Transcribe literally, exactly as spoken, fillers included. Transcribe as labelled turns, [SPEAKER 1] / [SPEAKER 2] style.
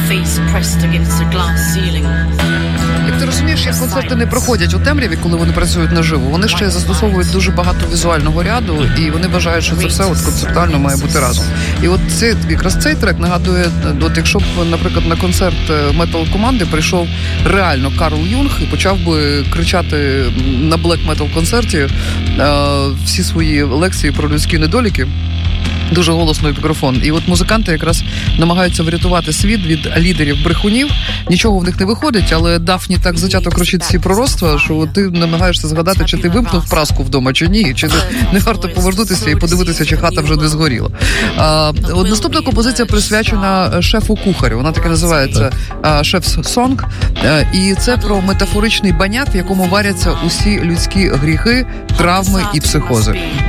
[SPEAKER 1] Як ти розумієш, як концерти не проходять у темряві, коли вони працюють наживо, вони ще застосовують дуже багато візуального ряду, і вони вважають, що це все от концептуально має бути разом. І от це якраз цей трек нагадує, от якщо б, наприклад, на концерт метал-команди прийшов реально Карл Юнг і почав би кричати на блек-метал концерті всі свої лекції про людські недоліки. Дуже голосно в мікрофон. І от музиканти якраз намагаються врятувати світ від лідерів-брехунів. Нічого в них не виходить, але Дафні так затято кричить всі пророцтва, що ти намагаєшся згадати, чи ти вимкнув праску вдома, чи ні. Чи не варто повернутися і подивитися, чи хата вже не згоріла. А, от наступна композиція присвячена шефу-кухарю. Вона так і називається «Шеф's Song». І це про метафоричний баняк, в якому варяться усі людські гріхи, травми і психози.